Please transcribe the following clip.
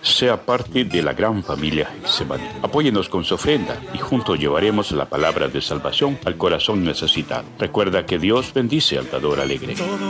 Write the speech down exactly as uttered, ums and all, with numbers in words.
Sea parte de la gran familia Getsemaní. Apóyenos con su ofrenda y juntos llevaremos la palabra de salvación al corazón necesitado. Recuerda que Dios bendice al dador alegre.